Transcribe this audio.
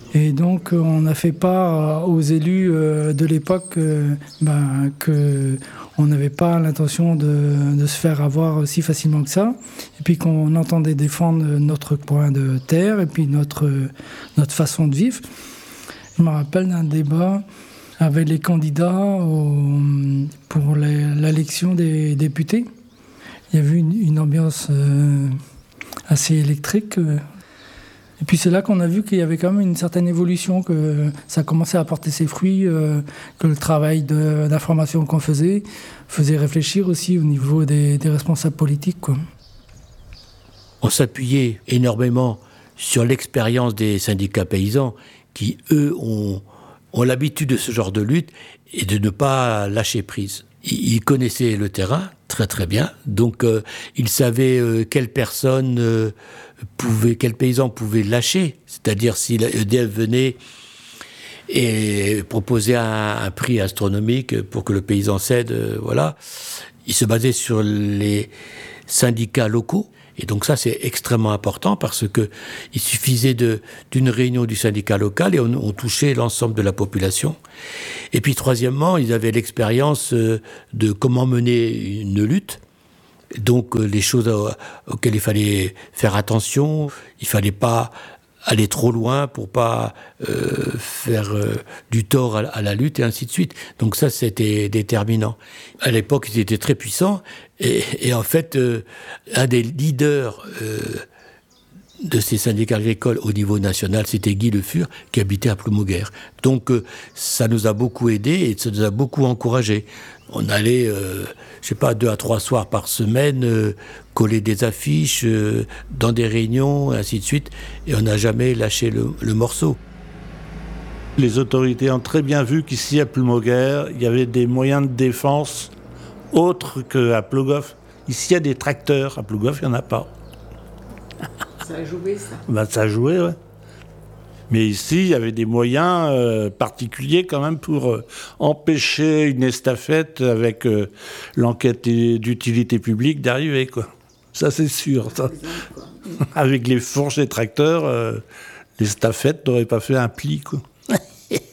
Et donc, on a fait part aux élus de l'époque que on n'avait pas l'intention de se faire avoir si facilement que ça. Et puis qu'on entendait défendre notre point de terre et puis notre façon de vivre. Je me rappelle d'un débat avec les candidats pour l'élection des députés. Il y avait une ambiance assez électrique. Et puis c'est là qu'on a vu qu'il y avait quand même une certaine évolution, que ça commençait à porter ses fruits, que le travail d'information qu'on faisait réfléchir aussi au niveau des responsables politiques, quoi. On s'appuyait énormément sur l'expérience des syndicats paysans qui, eux, ont l'habitude de ce genre de lutte et de ne pas lâcher prise. Ils connaissaient le terrain très très bien, donc ils savaient quel paysan pouvait lâcher, c'est-à-dire si l'EDF venait et proposait un prix astronomique pour que le paysan cède, voilà. Ils se basaient sur les syndicats locaux. Et donc ça, c'est extrêmement important parce que il suffisait d'une réunion du syndicat local et on touchait l'ensemble de la population. Et puis troisièmement, ils avaient l'expérience de comment mener une lutte. Donc les choses auxquelles il fallait faire attention, il fallait pas aller trop loin pour pas faire du tort à la lutte et ainsi de suite. Donc ça, c'était déterminant. À l'époque, ils étaient très puissants et en fait, un des leaders de ces syndicats agricoles au niveau national, c'était Guy Le Fur, qui habitait à Ploumouguère. Donc ça nous a beaucoup aidés et ça nous a beaucoup encouragés. On allait, 2 à 3 soirs par semaine, coller des affiches dans des réunions, et ainsi de suite, et on n'a jamais lâché le morceau. Les autorités ont très bien vu qu'ici à Ploumouguère, il y avait des moyens de défense autres qu'à Plogoff. Ici, il y a des tracteurs, à Plogoff, il n'y en a pas. Ça a joué, ça. Ça a joué, ouais. Mais ici, il y avait des moyens particuliers quand même pour empêcher une estafette avec l'enquête d'utilité publique d'arriver, quoi. Ça, c'est sûr. Ça. Avec les fourches et tracteurs, l'estafette n'aurait pas fait un pli, quoi.